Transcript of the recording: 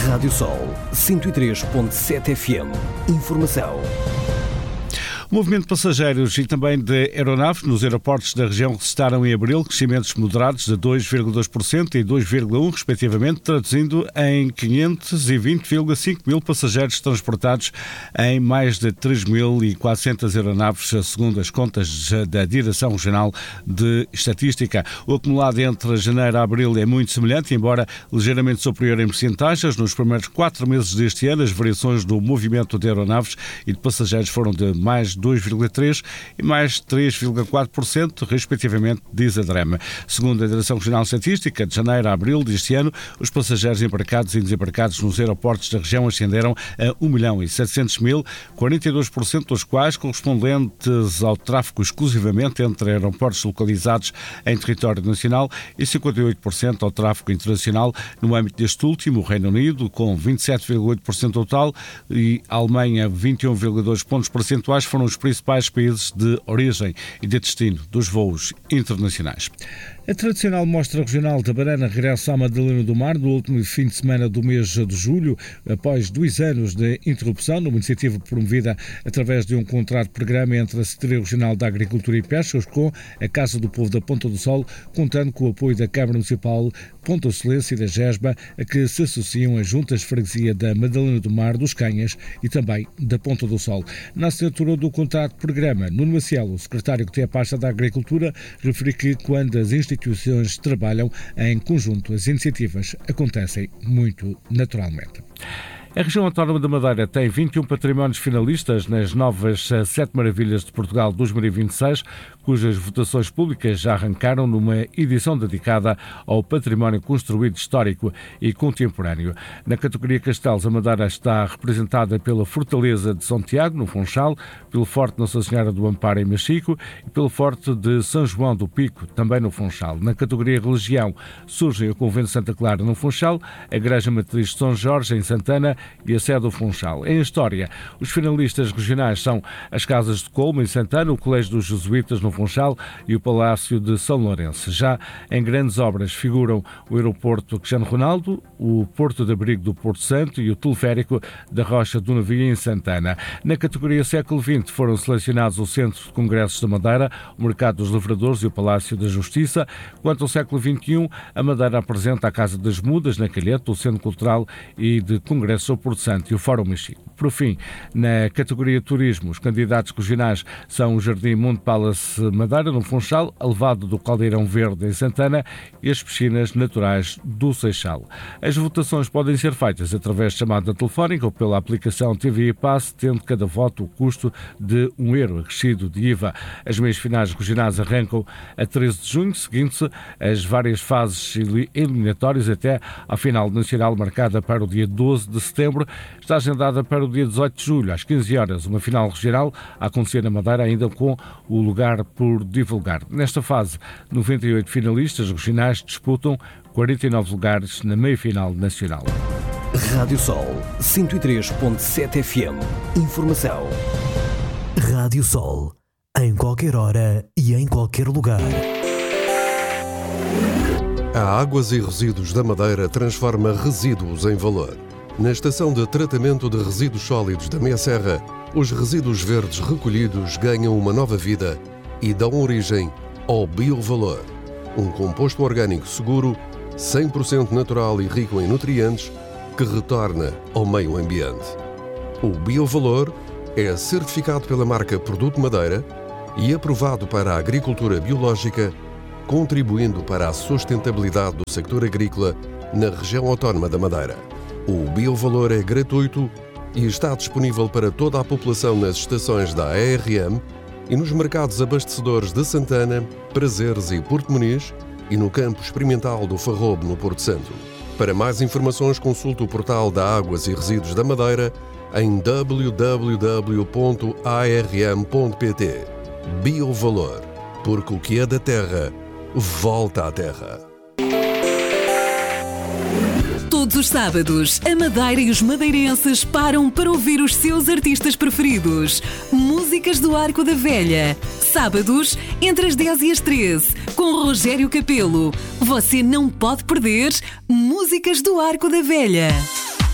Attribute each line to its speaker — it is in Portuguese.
Speaker 1: Rádio Sol 103.7 FM. Informação.
Speaker 2: O movimento de passageiros e também de aeronaves nos aeroportos da região registraram em abril crescimentos moderados de 2,2% e 2,1% respectivamente, traduzindo em 520,5 mil passageiros transportados em mais de 3.400 aeronaves, segundo as contas da Direção Regional de Estatística. O acumulado entre janeiro a abril é muito semelhante, embora ligeiramente superior em percentagens. Nos primeiros 4 meses deste ano, as variações do movimento de aeronaves e de passageiros foram de mais 2,3% e mais 3,4%, respectivamente, diz a DREM. Segundo a Direção Regional de Estatística, de janeiro a abril deste ano, os passageiros embarcados e desembarcados nos aeroportos da região ascenderam a 1.700.000, 42% dos quais correspondentes ao tráfego exclusivamente entre aeroportos localizados em território nacional e 58% ao tráfego internacional. No âmbito deste último, o Reino Unido, com 27,8% total, e a Alemanha, 21,2 pontos percentuais, foram os principais países de origem e de destino dos voos internacionais. A tradicional Mostra Regional da Banana regressa à Madalena do Mar no último fim de semana do mês de julho, após 2 anos de interrupção, numa iniciativa promovida através de um contrato-programa entre a Secretaria Regional da Agricultura e Pescas com a Casa do Povo da Ponta do Sol, contando com o apoio da Câmara Municipal Ponta Solense e da GESBA, a que se associam as juntas de freguesia da Madalena do Mar, dos Canhas e também da Ponta do Sol. Na assinatura do contrato-programa, Nuno Maciel, o secretário que tem a pasta da Agricultura, referiu que quando as instituições trabalham em conjunto, as iniciativas acontecem muito naturalmente. A região autónoma da Madeira tem 21 patrimónios finalistas nas novas 7 Maravilhas de Portugal 2026, cujas votações públicas já arrancaram numa edição dedicada ao património construído histórico e contemporâneo. Na categoria Castelos, a Madeira está representada pela Fortaleza de São Tiago, no Funchal, pelo Forte Nossa Senhora do Amparo, em Machico, e pelo Forte de São João do Pico, também no Funchal. Na categoria Religião, surgem o Convento de Santa Clara, no Funchal, a Igreja Matriz de São Jorge, em Santana, e a sede do Funchal. Em História, os finalistas regionais são as Casas de Colma, em Santana, o Colégio dos Jesuítas, no Funchal, e o Palácio de São Lourenço. Já em grandes obras figuram o Aeroporto Cristiano Ronaldo, o Porto de Abrigo do Porto Santo e o Teleférico da Rocha do Navio, em Santana. Na categoria século XX foram selecionados o Centro de Congressos da Madeira, o Mercado dos Lavradores e o Palácio da Justiça. Quanto ao século XXI, a Madeira apresenta a Casa das Mudas, na Calheta, o Centro Cultural e de Congressos ao Porto Santo e o Fórum Machico. Por fim, na categoria Turismo, os candidatos regionais são o Jardim Monte Palace Madeira, no Funchal, a Levada do Caldeirão Verde, em Santana, e as piscinas naturais do Seixal. As votações podem ser feitas através de chamada telefónica ou pela aplicação TVI Pass, tendo cada voto o custo de €1, acrescido de IVA. As meias finais regionais arrancam a 13 de junho, seguindo-se as várias fases eliminatórias até à final nacional, marcada para o dia 12 de setembro. Está agendada para o dia 18 de julho, às 15 horas, uma final regional a acontecer na Madeira, ainda com o lugar por divulgar. Nesta fase, 98 finalistas regionais disputam 49 lugares na meia-final nacional.
Speaker 1: Rádio Sol 103.7 FM. Informação. Rádio Sol, em qualquer hora e em qualquer lugar.
Speaker 3: A Águas e Resíduos da Madeira transforma resíduos em valor. Na estação de tratamento de resíduos sólidos da Meia Serra, os resíduos verdes recolhidos ganham uma nova vida e dão origem ao biovalor, um composto orgânico seguro, 100% natural e rico em nutrientes, que retorna ao meio ambiente. O biovalor é certificado pela marca Produto Madeira e aprovado para a agricultura biológica, contribuindo para a sustentabilidade do sector agrícola na região autónoma da Madeira. O biovalor é gratuito e está disponível para toda a população nas estações da ARM e nos mercados abastecedores de Santana, Prazeres e Porto Muniz e no campo experimental do Farrobo, no Porto Santo. Para mais informações, consulte o portal da Águas e Resíduos da Madeira em www.arm.pt. Biovalor, porque o que é da terra, volta à terra.
Speaker 4: Todos os sábados, a Madeira e os madeirenses param para ouvir os seus artistas preferidos. Músicas do Arco da Velha. Sábados, entre as 10 e as 13, com Rogério Capelo. Você não pode perder Músicas do Arco da Velha.